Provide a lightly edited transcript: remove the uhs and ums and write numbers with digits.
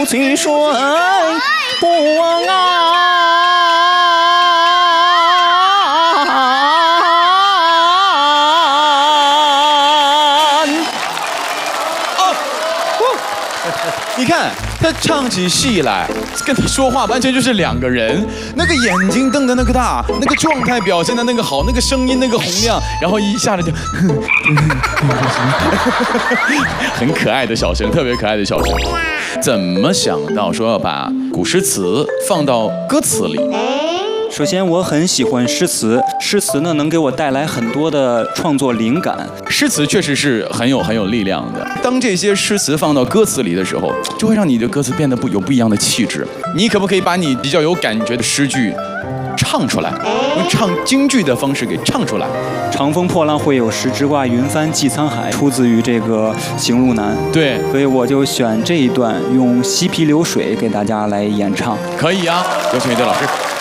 去水不安。你看他唱起戏来，跟你说话完全就是两个人。那个眼睛瞪得那个大，那个状态表现的那个好，那个声音那个洪亮，然后一下子就，很可爱的小声，特别可爱的小声。怎么想到说要把古诗词放到歌词里？ 首先，我很喜欢诗词，诗词呢能给我带来很多的创作灵感。 诗词确实是很有力量的。当这些诗词放到歌词里的时候，就会让你的歌词变得有不一样的气质。你可不可以把你比较有感觉的诗句唱出来，用唱京剧的方式给唱出来？ 长风破浪会有时，直挂云帆济沧海，出自于这个《行路难》。 对， 所以我就选这一段，用嬉皮流水给大家来演唱。 可以啊，有请乐队老师。